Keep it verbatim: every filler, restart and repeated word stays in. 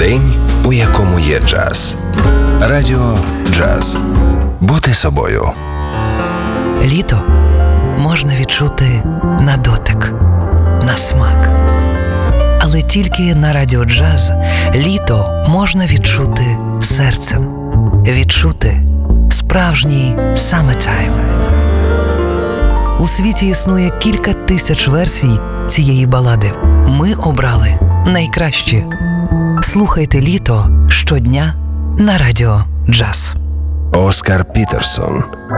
День, у якому є джаз. Радіо Джаз. Бути собою. Літо можна відчути на дотик, на смак. Але тільки на Радіо Джаз літо можна відчути серцем. Відчути справжній summertime. У світі існує кілька тисяч версій цієї балади. Ми обрали найкращі. Слухайте літо щодня на Радіо Джаз. Оскар Пітерсон.